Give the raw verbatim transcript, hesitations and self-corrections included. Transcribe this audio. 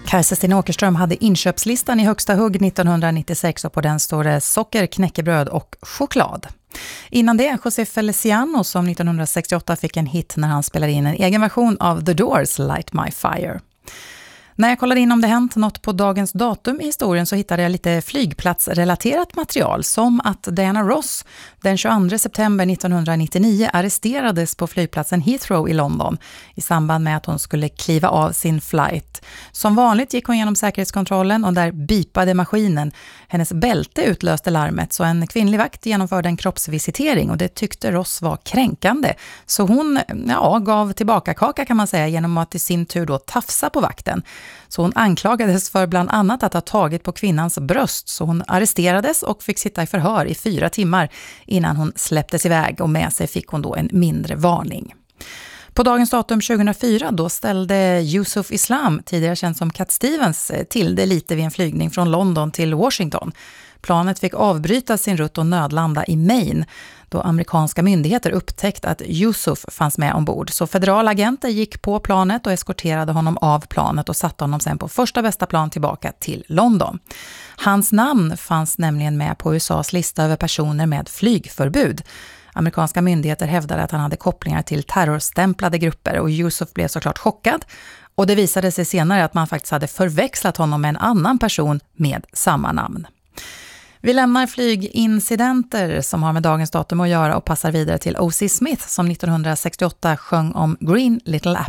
Kajsa Åkerström hade inköpslistan i högsta hugg nittonhundranittiosex och på den står det socker, knäckebröd och choklad. Innan det José Feliciano som nittonhundrasextioåtta fick en hit när han spelade in en egen version av The Doors Light My Fire. När jag kollade in om det hänt något på dagens datum i historien så hittade jag lite flygplatsrelaterat material, som att Diana Ross den tjugoandra september nittonhundranittionio arresterades på flygplatsen Heathrow i London i samband med att hon skulle kliva av sin flight. Som vanligt gick hon genom säkerhetskontrollen och där bipade maskinen. Hennes bälte utlöste larmet så en kvinnlig vakt genomförde en kroppsvisitering och det tyckte Ross var kränkande. Så hon ja, gav tillbaka kaka kan man säga genom att i sin tur då tafsa på vakten. Så hon anklagades för bland annat att ha tagit på kvinnans bröst, så hon arresterades och fick sitta i förhör i fyra timmar innan hon släpptes iväg och med sig fick hon då en mindre varning. På dagens datum tjugohundrafyra då ställde Yusuf Islam, tidigare känd som Cat Stevens, till det lite vid en flygning från London till Washington. Planet fick avbryta sin rutt och nödlanda i Maine då amerikanska myndigheter upptäckt att Yusuf fanns med ombord. Så federala agenter gick på planet och eskorterade honom av planet och satte honom sen på första bästa plan tillbaka till London. Hans namn fanns nämligen med på U S A:s lista över personer med flygförbud. Amerikanska myndigheter hävdade att han hade kopplingar till terrorstämplade grupper och Yusuf blev såklart chockad. Och det visade sig senare att man faktiskt hade förväxlat honom med en annan person med samma namn. Vi lämnar flygincidenter som har med dagens datum att göra och passar vidare till O C Smith som nittonhundrasextioåtta sjöng om Green Little Apple.